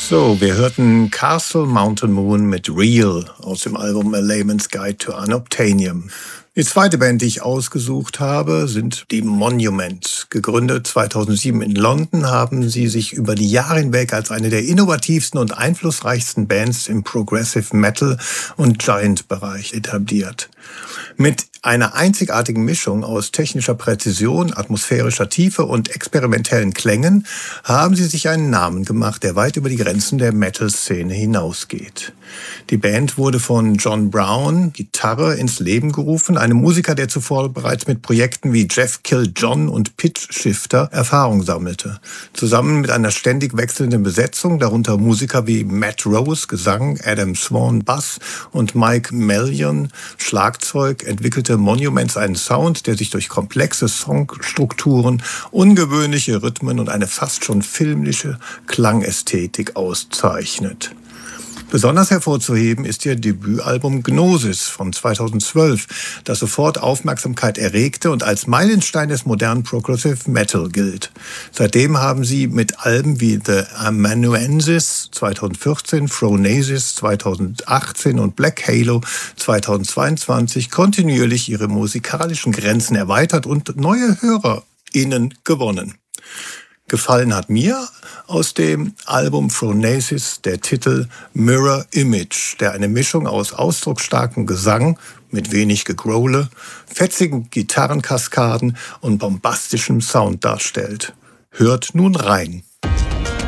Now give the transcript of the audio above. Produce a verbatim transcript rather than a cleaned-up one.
So, wir hörten Castle Mountain Moon mit Real aus dem Album A Layman's Guide to Unobtainium. Die zweite Band, die ich ausgesucht habe, sind die Monument. Gegründet zweitausendsieben in London, haben sie sich über die Jahre hinweg als eine der innovativsten und einflussreichsten Bands im Progressive Metal und Giant-Bereich etabliert. Mit einer einzigartigen Mischung aus technischer Präzision, atmosphärischer Tiefe und experimentellen Klängen haben sie sich einen Namen gemacht, der weit über die Grenzen der Metal-Szene hinausgeht. Die Band wurde von John Brown, Gitarre, ins Leben gerufen, einem Musiker, der zuvor bereits mit Projekten wie Jeff Kill John und Pitch Shifter Erfahrung sammelte. Zusammen mit einer ständig wechselnden Besetzung, darunter Musiker wie Matt Rose, Gesang, Adam Swan, Bass und Mike Mellion, Schlagzeug, entwickelte Monuments einen Sound, der sich durch komplexe Songstrukturen, ungewöhnliche Rhythmen und eine fast schon filmische Klangästhetik auszeichnet. Besonders hervorzuheben ist ihr Debütalbum Gnosis von zweitausendzwölf, das sofort Aufmerksamkeit erregte und als Meilenstein des modernen Progressive Metal gilt. Seitdem haben sie mit Alben wie The Amanuensis zweitausendvierzehn, Phronesis zweitausendachtzehn und Black Halo zweitausendzweiundzwanzig kontinuierlich ihre musikalischen Grenzen erweitert und neue HörerInnen gewonnen. Gefallen hat mir aus dem Album Phronesis der Titel Mirror Image, der eine Mischung aus ausdrucksstarkem Gesang mit wenig Gegrole, fetzigen Gitarrenkaskaden und bombastischem Sound darstellt. Hört nun rein.